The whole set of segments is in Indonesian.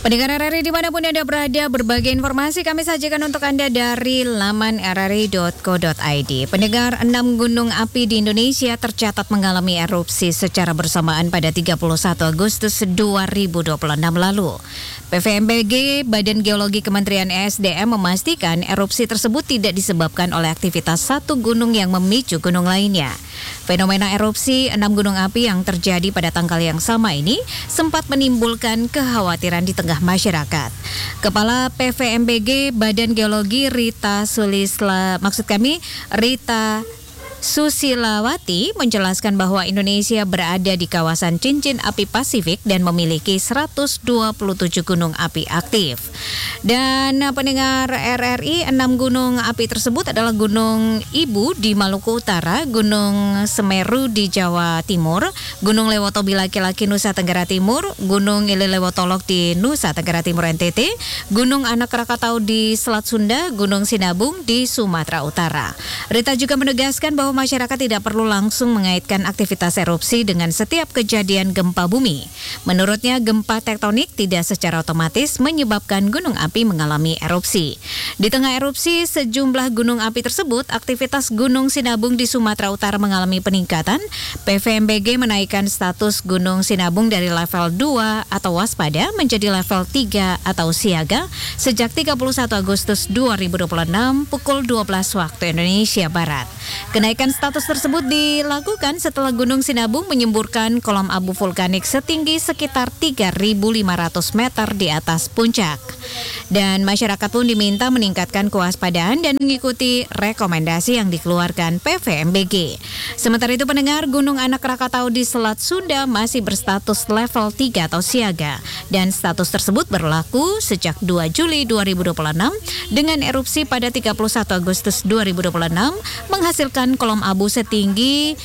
Pendengar RRI dimanapun Anda berada, berbagai informasi kami sajikan untuk Anda dari laman rri.co.id. Pendengar, 6 gunung api di Indonesia tercatat mengalami erupsi secara bersamaan pada 31 Agustus 2026 lalu. PVMBG, Badan Geologi Kementerian ESDM, memastikan erupsi tersebut tidak disebabkan oleh aktivitas satu gunung yang memicu gunung lainnya. Fenomena erupsi 6 gunung api yang terjadi pada tanggal yang sama ini sempat menimbulkan kekhawatiran di tengah masyarakat. Kepala PVMBG Badan Geologi Rita Susilawati menjelaskan bahwa Indonesia berada di kawasan cincin api Pasifik dan memiliki 127 gunung api aktif. Dan pendengar RRI, 6 gunung api tersebut adalah Gunung Ibu di Maluku Utara, Gunung Semeru di Jawa Timur, Gunung Lewotobi Laki-Laki Nusa Tenggara Timur, Gunung Ilelewotolok di Nusa Tenggara Timur NTT, Gunung Anak Rakatau di Selat Sunda, Gunung Sinabung di Sumatera Utara. Rita juga menegaskan bahwa masyarakat tidak perlu langsung mengaitkan aktivitas erupsi dengan setiap kejadian gempa bumi. Menurutnya, gempa tektonik tidak secara otomatis menyebabkan gunung api mengalami erupsi. Di tengah erupsi sejumlah gunung api tersebut, aktivitas Gunung Sinabung di Sumatera Utara mengalami peningkatan. PVMBG menaikkan status Gunung Sinabung dari level 2 atau waspada menjadi level 3 atau siaga sejak 31 Agustus 2026 pukul 12 waktu Indonesia Barat. Kenaikan status tersebut dilakukan setelah Gunung Sinabung menyemburkan kolom abu vulkanik setinggi sekitar 3.500 meter di atas puncak. Dan masyarakat pun diminta meningkatkan kewaspadaan dan mengikuti rekomendasi yang dikeluarkan PVMBG. Sementara itu, pendengar, Gunung Anak Rakatau di Selat Sunda masih berstatus level 3 atau siaga. Dan status tersebut berlaku sejak 2 Juli 2026 dengan erupsi pada 31 Agustus 2026 menghasilkan kolom abu setinggi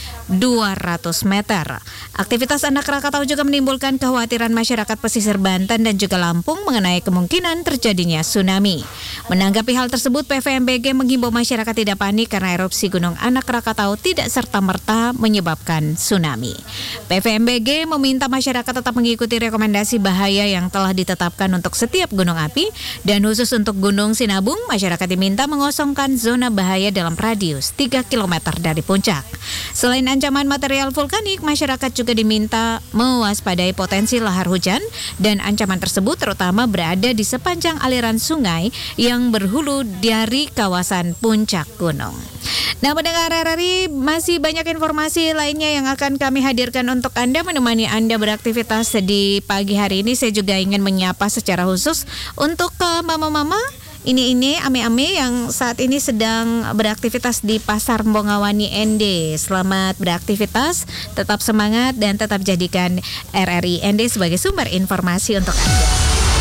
200 meter. Aktivitas Anak Rakatau juga menimbulkan kekhawatiran masyarakat pesisir Banten dan juga Lampung mengenai kemungkinan terjadinya tsunami. Menanggapi hal tersebut, PVMBG menghimbau masyarakat tidak panik karena erupsi Gunung Anak Rakatau tidak serta-merta menyebabkan tsunami. PVMBG meminta masyarakat tetap mengikuti rekomendasi bahaya yang telah ditetapkan untuk setiap gunung api, dan khusus untuk Gunung Sinabung, masyarakat diminta mengosongkan zona bahaya dalam radius 3 km dari puncak. Selain ancaman material vulkanik, masyarakat juga diminta mewaspadai potensi lahar hujan, dan ancaman tersebut terutama berada di sepanjang aliran sungai yang berhulu dari kawasan puncak gunung. Nah, pendengar RRI, masih banyak informasi lainnya yang akan kami hadirkan untuk Anda, menemani Anda beraktivitas di pagi hari ini. Saya juga ingin menyapa secara khusus untuk mama-mama ini ame-ame yang saat ini sedang beraktivitas di Pasar Mbongawani ND. Selamat beraktivitas, tetap semangat dan tetap jadikan RRI ND sebagai sumber informasi untuk Anda.